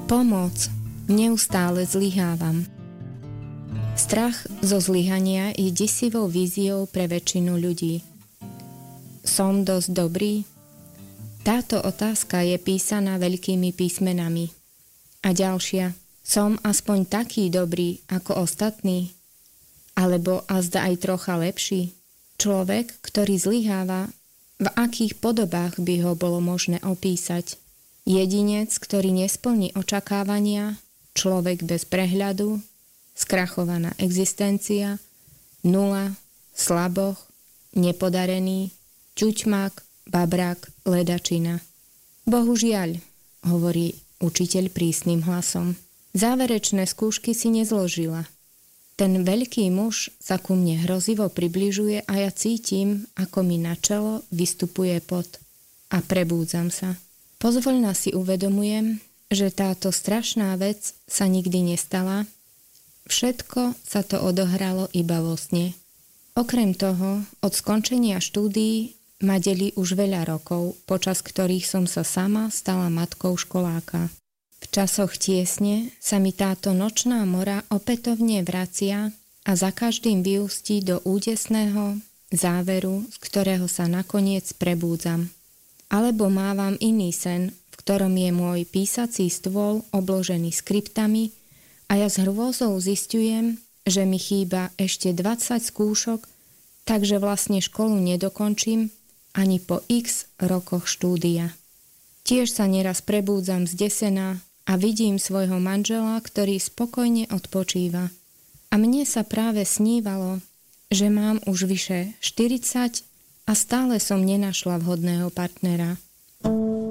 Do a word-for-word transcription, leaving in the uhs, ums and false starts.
Pomoc, neustále zlyhávam. Strach zo zlyhania je desivou víziou pre väčšinu ľudí. Som dosť dobrý? Táto otázka je písaná veľkými písmenami. A ďalšia, som aspoň taký dobrý ako ostatní? Alebo azda aj trocha lepší? Človek, ktorý zlyháva, v akých podobách by ho bolo možné opísať? Jedinec, ktorý nesplní očakávania, človek bez prehľadu, skrachovaná existencia, nula, slaboch, nepodarený, ťuťmak, babrák, ledačina. Bohužiaľ, hovorí učiteľ prísnym hlasom. Záverečné skúšky si nezložila. Ten veľký muž sa ku mne hrozivo približuje a ja cítim, ako mi na čelo vystupuje pot. A prebúdzam sa. Pozvoľna si uvedomujem, že táto strašná vec sa nikdy nestala. Všetko sa to odohralo iba vo sne. Okrem toho, od skončenia štúdií ma delí už veľa rokov, počas ktorých som sa sama stala matkou školáka. V časoch tiesne sa mi táto nočná mora opätovne vracia a za každým vyústí do údesného záveru, z ktorého sa nakoniec prebúdzam. Alebo mávam iný sen, v ktorom je môj písací stôl obložený skriptami a ja s hrôzou zisťujem, že mi chýba ešte dvadsať skúšok, takže vlastne školu nedokončím ani po x rokoch štúdia. Tiež sa neraz prebúdzam zdesená a vidím svojho manžela, ktorý spokojne odpočíva. A mne sa práve snívalo, že mám už vyše štyridsať a stále som nenašla vhodného partnera.